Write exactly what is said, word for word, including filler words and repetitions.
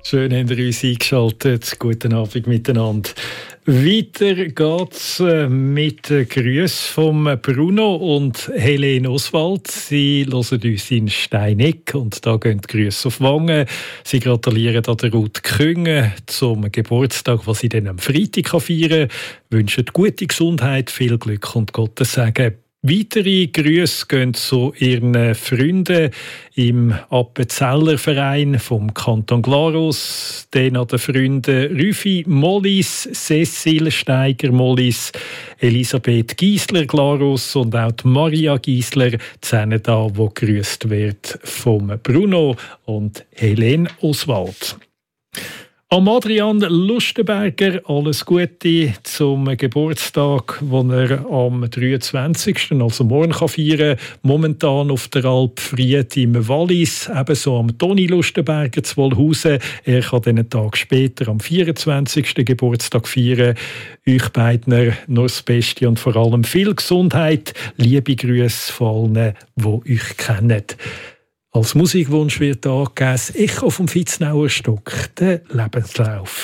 Schön, haben ihr uns eingeschaltet. Guten Abend miteinander. Weiter geht's mit Grüßen von Bruno und Helene Oswald. Sie hören uns in Steineck und da gehen die Grüße auf Wangen. Sie gratulieren an der Ruth Künge zum Geburtstag, was sie dann am Freitag feiern kann. Wünschen gute Gesundheit, viel Glück und Gottes Segen. Weitere Grüße gehen zu ihren Freunden im Appenzeller Verein vom Kanton Glarus, dann an den Freunden Rüfi Mollis, Cecil Steiger Mollis, Elisabeth Giesler Glarus und auch die Maria Giesler, zusammen da, wo grüßt wird vom Bruno und Helene Oswald. Am Adrian Lustenberger alles Gute zum Geburtstag, den er am dreiundzwanzigsten also morgen kann feiern kann. Momentan auf der Alp Fried im Wallis, ebenso am Toni Lustenberger zu Wollhausen. Er kann dann einen Tag später am vierundzwanzigsten Geburtstag feiern. Euch beiden noch das Beste und vor allem viel Gesundheit. Liebe Grüße von allen, die euch kennen. Als Musikwunsch wird angegeben das Echo vom Vitznauer Stock, der Lebenslauf.